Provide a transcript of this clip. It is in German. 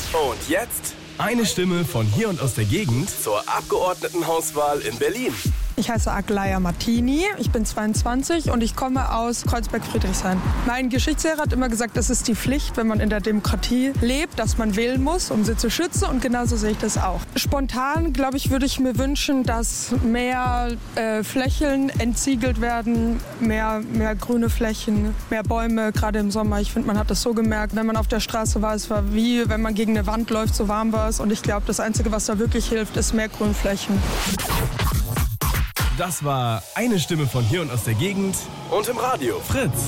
Und jetzt eine Stimme von hier und aus der Gegend zur Abgeordnetenhauswahl in Berlin. Ich heiße Aglaya Martini, ich bin 22 und ich komme aus Kreuzberg-Friedrichshain. Mein Geschichtslehrer hat immer gesagt, das ist die Pflicht, wenn man in der Demokratie lebt, dass man wählen muss, um sie zu schützen, und genauso sehe ich das auch. Spontan, glaube ich, würde ich mir wünschen, dass mehr Flächen entsiegelt werden, mehr grüne Flächen, mehr Bäume, gerade im Sommer. Ich finde, man hat das so gemerkt, wenn man auf der Straße war, es war wie, wenn man gegen eine Wand läuft, so warm war es. Und ich glaube, das Einzige, was da wirklich hilft, ist mehr Grünflächen. Das war eine Stimme von hier und aus der Gegend und im Radio Fritz.